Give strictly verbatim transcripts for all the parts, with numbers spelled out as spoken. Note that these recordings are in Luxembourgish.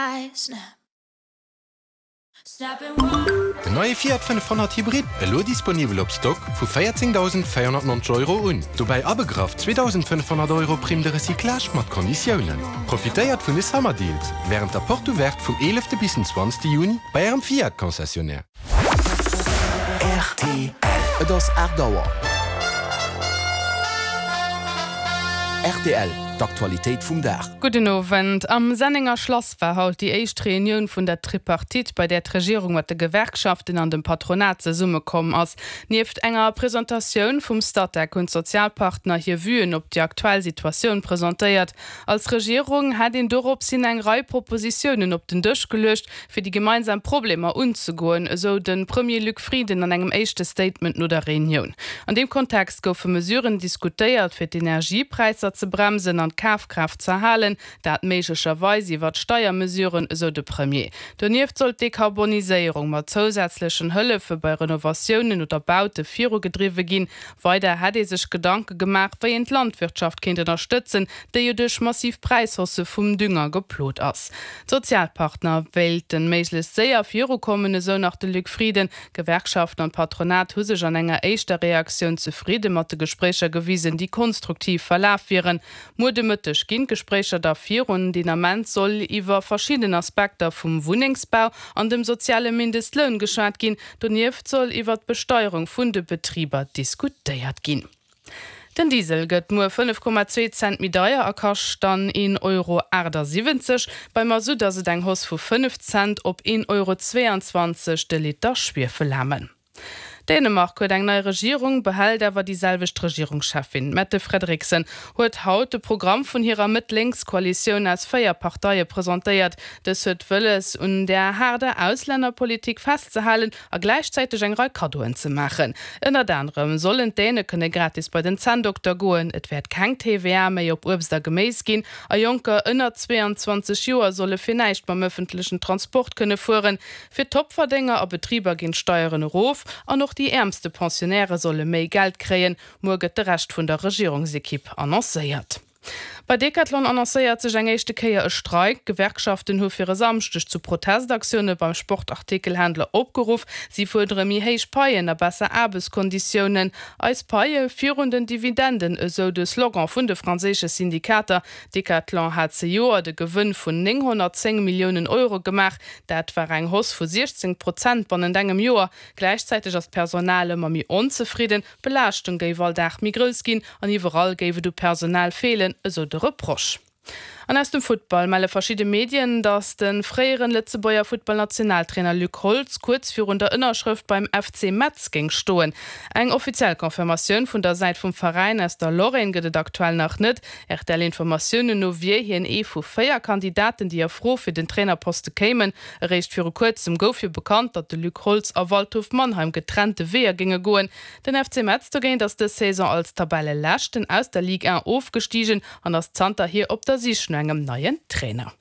De neue Fiat fünfhundert Hybrid elo disponibel op Stock vu vierzehntausendvierhundertneunzig Euro un. Dobei abegraf zweitausendfünfhundert Euro Prim de Recyclage mat Konditionen. Profitéiert vun de Summerdeals, während der Portowert vum elften bis zum zwanzigsten Juni bei Ihrem Fiat-Konzessionär. R T L. Das Erdauer. R T L. D'Aktualitéit vum Dach. Guten Abend. Am Senninger Schloss war haut die eischchte Reunion vun der Tripartit, bei der Regierung mat de Gewerkschaften an dem Patronat ze Summe kom ass. Nieft enger Präsentatiun vum Stadtdeck und Sozialpartner hier wüen op die aktuelle Situation präsentiert. Als Regierung hat den Dorop sinn eng Reihe Propositionen op den Dusch gelöscht, fir die gemeinsamen Probleme unzugoen, so den Premier Luc Frieden an engem eischchte Statement no der Reunion. An dem Kontext goufe Mesuren diskutiert fir d Energiepreise ze bremsen an Kaufkraft zerhalen, dat méigerweise iwwer Steuermesuren so de Premier. Donieft soll Dekarbonisierung mat zusätzlichen Hëllefe bei Renovationen oder Baute Viro gedriwe gin, weiter hat er sich Gedanke gemacht, wie ent Landwirtschaft kind unterstützen, der jo durch massiv Preishosse vum Dünger geplot ass. Sozialpartner wählten meesles sehr Viro kommende so nach de Luc Frieden, Gewerkschaften und Patronat husech an enger eischter Reaktion zufrieden mat de Gespräche gewiesen, die konstruktiv verlaf wären. Mudemëttech ginn Gesprächer dafir und Dynament soll iwwer verschiedene Aspekte vum Wohnungsbau an dem soziale Mindestlohn geschat gin, donieft soll iwwer d Besteuerung vun de Betrieber diskutiert gin. Den Diesel gëtt nur fünf Komma zwei Cent mit Deier erkascht dann in Euro siebzig, bei Masud se eng Hoss vu fünf Cent op in Euro zweiundzwanzig de Liter Schwefel hammen. Dänemark huet eng neue Regierung behält awer dieselbecht Regierungschefin. Mette Frederiksen huet haut de Programm vun ihrer Mittlingskoalition als Feierparteie präsentiert. Das huet wëlles und der harde Ausländerpolitik festzuhalen a gleichzeitig eng Kadoen zu machen. Inner anderem sollen Däne könne gratis bei den Zahndoktor goen. Et werd kein T V R méi op Obster gemäß gin. A Junker ënner zweiundzwanzig Joer solle vielleicht beim öffentlichen Transport könne fuhren. Für Topverdinger a Betrieber gin Steuern Rof an noch die ärmste Pensionäre solle méi Geld kreen, mo gëtt de recht vun der Regierungsekipp annoncéiert. Bei Decathlon annoncéiert sech eng eischchte Keier e Streik. Gewerkschaften hu fir samstech zu Protestaktionune beim Sportartikelhändler opgeruf. Sie fudre mi héich Paien a besser Arbeitskonditionen. Als Paie führenden Dividenden eso de Slogan vun de franzésche Syndikater. Decathlon hat ze Joer de Gewinn vun neunhundertzehn Millionen Euro gemacht. Dat war eng Hoss vu sechzehn Prozent bonnnen engem Joer. Gleichzeitig as Personale ma mi unzufrieden. Belastung géiwwal dach mi grös gin, an iwwerall géwe du Personal fehlen, eso de Reproche. An aus dem Football meile verschiedene Medien, dass den freieren Lützebauer Football-Nationaltrainer Luc Holz kurz für unter Innerschrift beim F C Metz ging stohlen. Eng offiziell Konfirmation von der Seite vom Verein aus der Lorraine geht aktuell noch nicht. Er der Informationen nur wir hier in E vu Feierkandidaten, die er froh für den Trainerposten kämen. Er ist für kurzem Gofir bekannt, dass der Luc Holz auf Waldhof Mannheim getrennte Wehe ginge gehen. Den F C Metz zu gehen, dass die Saison als Tabelle Lächten aus der Liga eins aufgestiegen und das Zanta hier ob der sie engem neuen Trainer.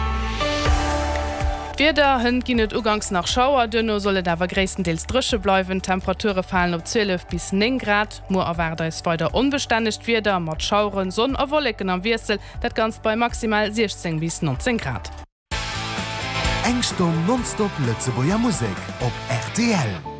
Wieder hin ginet ugangs nach Schauer dünno solle dawer gräendeels drische bleiwen, Temperature fallen op zwölf bis neun Grad. Mo erwerder is weiter unbeständigt wieder, mat Schauren, Sonn a Wollecken am Wirsel, dat ganz bei maximal sechzehn bis neunzehn Grad. Engsturm nonstop Lützebauer Musik op R T L.